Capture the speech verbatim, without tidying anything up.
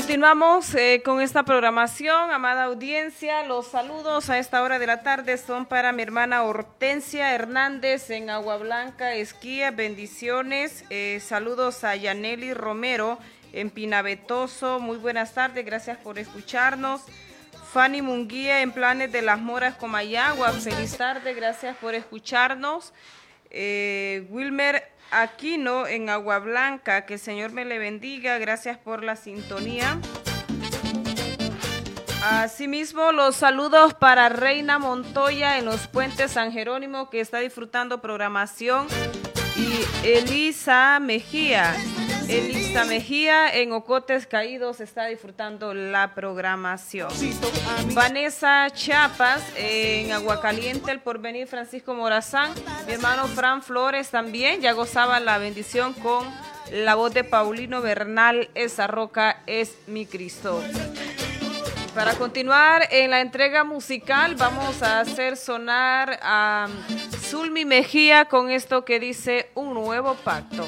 Continuamos eh, con esta programación, amada audiencia. Los saludos a esta hora de la tarde son para mi hermana Hortensia Hernández en Agua Blanca, Esquía. Bendiciones. Eh, saludos a Yaneli Romero en Pinabetoso. Muy buenas tardes, gracias por escucharnos. Fanny Munguía en Planes de las Moras, Comayagua. Feliz tarde, gracias por escucharnos. Eh, Wilmer Aquino en Agua Blanca, que el Señor me le bendiga, gracias por la sintonía. Asimismo, los saludos para Reina Montoya en los Puentes San Jerónimo, que está disfrutando programación, y Elisa Mejía, Elisa Mejía en Ocotes Caídos está disfrutando la programación. Vanessa Chiapas en Aguacaliente, El Porvenir, Francisco Morazán, mi hermano Fran Flores también ya gozaba la bendición con la voz de Paulino Bernal. Esa roca es mi Cristo. Para continuar en la entrega musical, vamos a hacer sonar a Zulmi Mejía con esto que dice Un Nuevo Pacto.